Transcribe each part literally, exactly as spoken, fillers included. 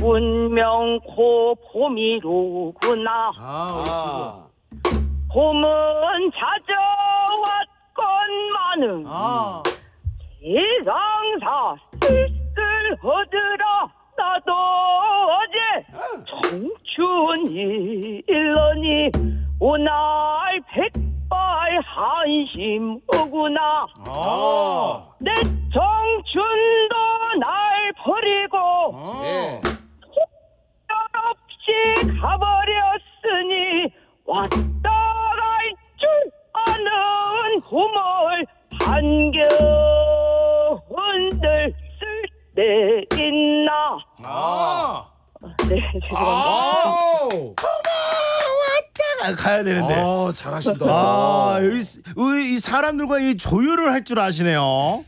분명 코 봄이로구나. 아, 봄은 찾아왔건만은 아. 세상사 쓸쓸 허드라 나도 어제 청춘이 일러니 오날 백발 한심 오구나. 아. 내 청춘도 날 버리고 예. 없이 가버렸으니 왔다 갈 줄 아는 봄을 반겨 흔들 쓸 때 있나. 아. 네, 죄송합니다. 아우. 아, 가야 되는데. 아, 잘하신다. 아, 이, 이, 이 사람들과 이 조율을 할 줄 아시네요.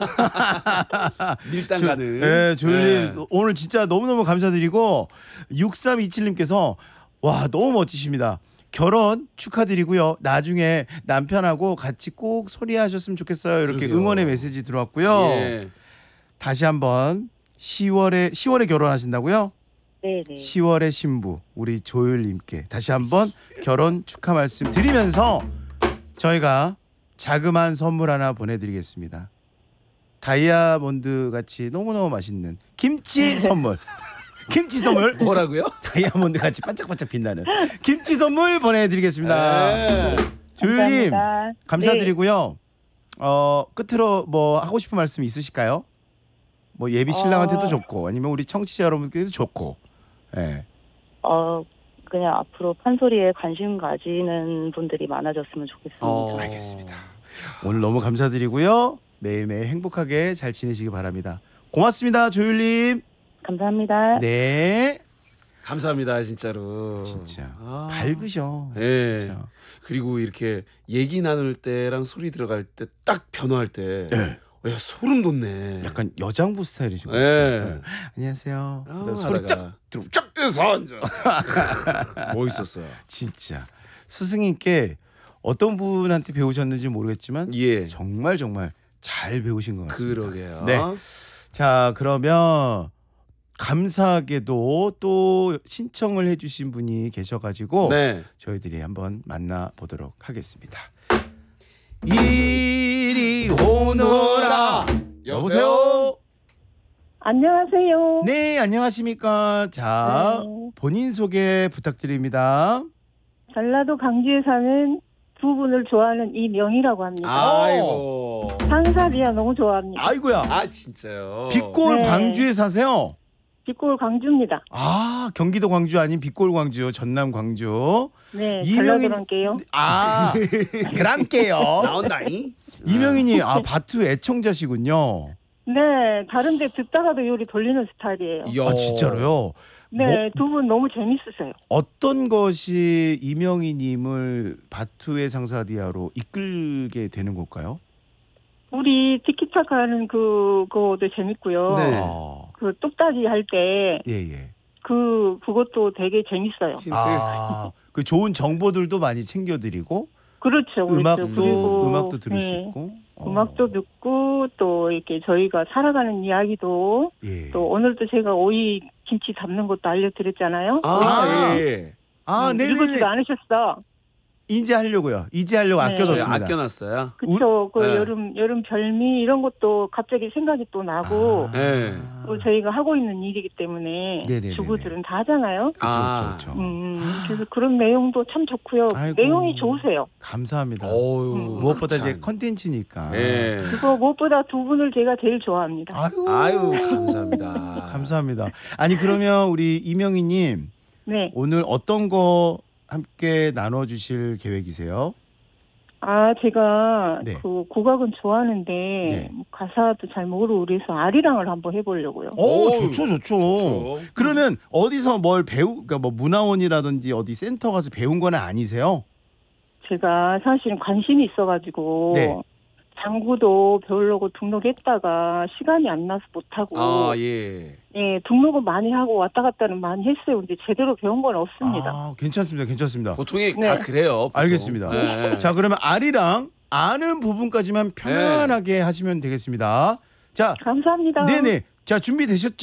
밀당 가는. 네, 조율님 네. 오늘 진짜 너무너무 감사드리고 육삼이칠님께서 와 너무 멋지십니다. 결혼 축하드리고요. 나중에 남편하고 같이 꼭 소리하셨으면 좋겠어요. 이렇게 그러게요. 응원의 메시지 들어왔고요. 예. 다시 한번 시월에 시월에 결혼하신다고요? 네네. 시월의 신부 우리 조율님께 다시 한번 결혼 축하 말씀 드리면서 저희가 자그마한 선물 하나 보내드리겠습니다. 다이아몬드 같이 너무너무 맛있는 김치 선물. 김치 선물 뭐라고요? 다이아몬드 같이 반짝반짝 빛나는 김치 선물 보내드리겠습니다. 네. 조율님 감사합니다. 감사드리고요. 어 끝으로 뭐 하고 싶은 말씀 있으실까요? 뭐 예비 신랑한테도 어... 좋고 아니면 우리 청취자 여러분께도 좋고. 예. 어 그냥 앞으로 판소리에 관심 가지는 분들이 많아졌으면 좋겠습니다. 어. 알겠습니다. 오늘 너무 감사드리고요. 매일매일 행복하게 잘 지내시기 바랍니다. 고맙습니다, 조율님. 감사합니다. 네. 감사합니다, 진짜로. 진짜 아. 밝으셔. 예. 진짜. 그리고 이렇게 얘기 나눌 때랑 소리 들어갈 때 딱 변화할 때, 예. 어, 야 소름 돋네. 약간 여장부 스타일이신 것 예. 같아요. 네. 안녕하세요. 아, 소리 하다가 쫙 들어. 쫙. 쫙해서 앉았어. 멋있었어요. 진짜 스승님께 어떤 분한테 배우셨는지 모르겠지만 예. 정말 정말 잘 배우신 것 같습니다. 그러게요. 네. 자 그러면 감사하게도 또 신청을 해주신 분이 계셔가지고 네. 저희들이 한번 만나보도록 하겠습니다. 이리 오너라. 여보세요. 안녕하세요. 네 안녕하십니까. 자 네. 본인 소개 부탁드립니다. 전라도 강주에 사는 두 분을 좋아하는 이명이라고 합니다. 아이고. 산사비아 너무 좋아합니다. 아이고야. 아 진짜요. 빛골 네. 광주에 사세요. 빛골 광주입니다. 아 경기도 광주 아닌 빛골 광주 전남 광주. 네, 이명인- 전라도랑께요. 아 그랑께요. 나온다이. 이명인이 아 바투 애청자시군요. 네, 다른데 듣다가도 요리 돌리는 스타일이에요. 이야. 아 진짜로요? 네, 뭐, 두 분 너무 재밌으세요. 어떤 것이 이명희님을 바투의 상사디아로 이끌게 되는 걸까요? 우리 티키타카는 그거도 재밌고요. 네. 아, 그 똑딱이 할 때 예예. 그 그것도 되게 재밌어요. 힌트. 아, 그 좋은 정보들도 많이 챙겨드리고 그렇죠, 그렇죠. 음악도 그리고, 음악도 들을 수 네, 있고. 어, 음악도 듣고 또 이렇게 저희가 살아가는 이야기도 예. 또 오늘도 제가 오이 김치 담는 것도 알려드렸잖아요. 아 예. 아 음, 네네네. 읽어지도 않으셨어. 이제 하려고요. 이제 하려고 네. 저희 아껴뒀습니다. 아껴놨어요. 그렇죠. 그 네. 여름 여름 별미 이런 것도 갑자기 생각이 또 나고 아, 네. 또 저희가 하고 있는 일이기 때문에 네네네네. 주부들은 다 하잖아요. 아. 그렇죠, 그렇죠. 음, 그래서 그런 내용도 참 좋고요. 아이고. 내용이 좋으세요. 감사합니다. 어유. 음. 무엇보다 참. 이제 컨텐츠니까. 예. 그거 무엇보다 두 분을 제가 제일 좋아합니다. 아유, 아유 감사합니다. 감사합니다. 아니 그러면 우리 이명희님 네. 오늘 어떤 거 함께 나눠주실 계획이세요? 아, 제가 네. 그 국악은 좋아하는데 네. 뭐 가사도 잘 모르고 그래서 아리랑을 한번 해보려고요. 오, 오, 좋죠, 좋죠. 좋죠. 그러면 어디서 뭘 배우, 그러니까 뭐 문화원이라든지 어디 센터 가서 배운 건 아니세요? 제가 사실은 관심이 있어가지고 네. 장구도 배우려고 등록했다가 시간이 안 나서 못하고 아 예. 예, 등록은 많이 하고 왔다 갔다는 많이 했어요. 근데 제대로 배운 건 없습니다. 아, 괜찮습니다, 괜찮습니다. 보통이 네. 다 그래요. 보통. 알겠습니다. 네. 자, 그러면 아리랑 아는 부분까지만 편안하게 하시면 되겠습니다. 자, 감사합니다. 네네. 자, 준비되셨죠?